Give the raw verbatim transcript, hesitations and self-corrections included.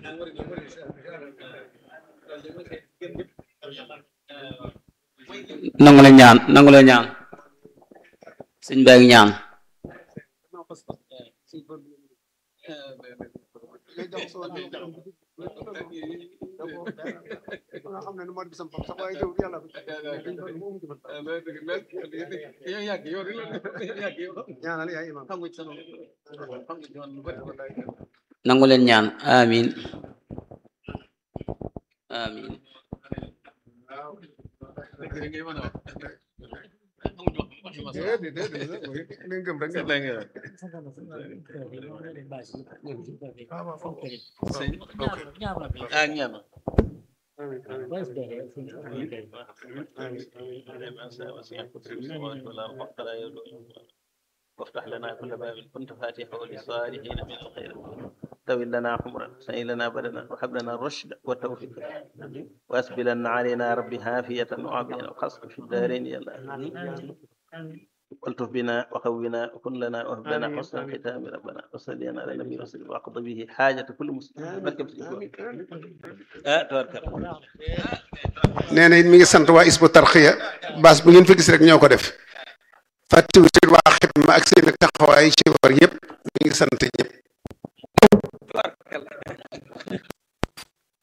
nangu leen ñaan nangu leen ñaan sëñ baa ngi ñaan nangu leen ñaan amin amin وافتح لنا كل باب كنت فاتحه للصالحين من الخير طول لنا عمرا سهل لنا بدنا وهب لنا الرشد والتوفيق واسبلن علينا ربي عافية وعافية وخاصة في الدارين يا الله والطف بنا وقونا وكن لنا وهب لنا حسن الختام ربنا وصلينا على النبي وسلم واقض به حاجة كل مسلم بركب اه تبارك الله nee na it mi ngi sant waa Hizbut Tarqiyyah baas bu ngeen fa gis rek ñoo ko def fàttiwu seen waa xidma ak seen taxawaay ci war yëpp mi ngi sant ñëpp